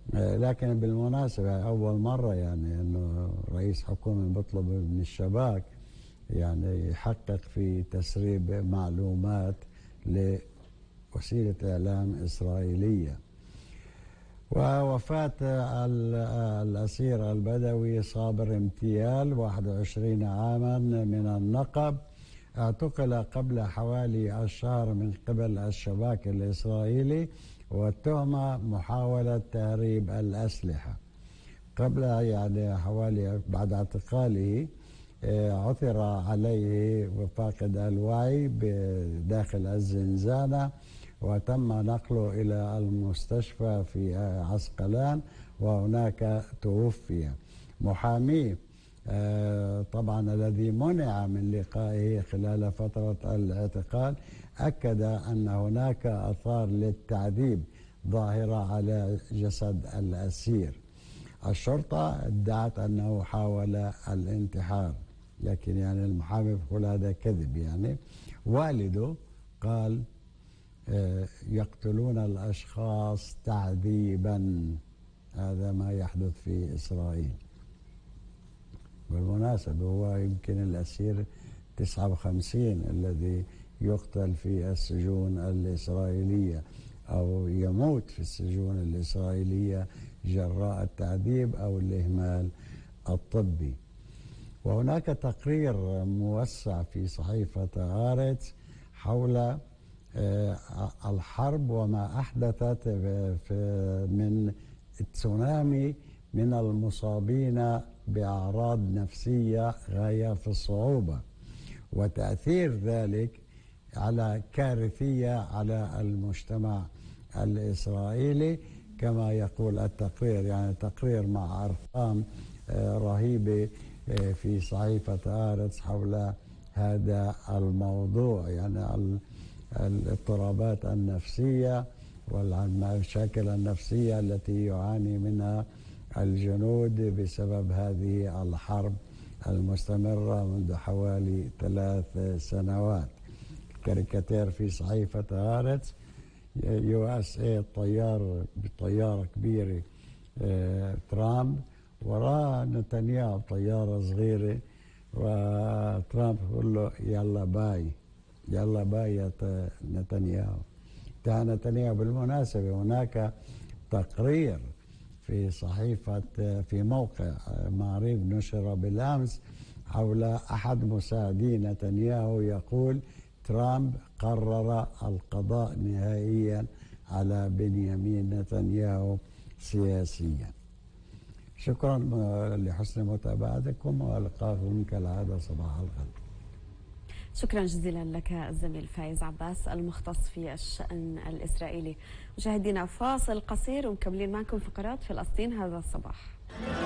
لكن بالمناسبة أول مرة يعني أنه رئيس حكومة بيطلب من الشباك يعني يحقق في تسريب معلومات لوسيلة إعلام إسرائيلية. ووفاة الأسير البدوي صابر امتيال 21 عاما من النقب، اعتقل قبل حوالي الشهر من قبل الشباك الإسرائيلي، والتهمة محاولة تهريب الأسلحة. قبل يعني حوالي بعد اعتقاله عثر عليه فاقد الوعي داخل الزنزانة، وتم نقله إلى المستشفى في عسقلان، وهناك توفي. محاميه طبعا الذي منع من لقائه خلال فترة الاعتقال أكد أن هناك آثار للتعذيب ظاهرة على جسد الأسير. الشرطة ادعت أنه حاول الانتحار، لكن يعني المحامي بيقول هذا كذب. يعني والده قال يقتلون الأشخاص تعذيبا، هذا ما يحدث في إسرائيل. بالمناسبة هو يمكن الأسير 59 الذي يقتل في السجون الإسرائيلية أو يموت في السجون الإسرائيلية جراء التعذيب أو الإهمال الطبي. وهناك تقرير موسع في صحيفة هارتز حول الحرب وما أحدثت من تسونامي من المصابين بأعراض نفسية غاية في الصعوبة، وتأثير ذلك على كارثية على المجتمع الإسرائيلي كما يقول التقرير. يعني تقرير مع أرقام رهيبة في صحيفة هارتز حول هذا الموضوع، يعني الاضطرابات النفسية والمشاكل النفسية التي يعاني منها الجنود بسبب هذه الحرب المستمرة منذ حوالي 3 سنوات. كاريكاتير في صحيفة هارتز USA طيارة كبيرة ترامب، وراء نتنياهو طيارة صغيرة، وترامب يقول له يلا باي يلا باي يا نتنياهو. نتنياهو بالمناسبة هناك تقرير في صحيفة في موقع معريف نشر بالأمس حول أحد مساعدي نتنياهو يقول ترامب قرر القضاء نهائيا على بنيامين نتنياهو سياسيا. شكرا لحسن متابعتكم، ولقاكم كالعادة صباح الخير. شكرا جزيلا لك الزميل فايز عباس المختص في الشأن الإسرائيلي. مشاهدينا فاصل قصير ومكملين معكم فقرات فلسطين هذا الصباح.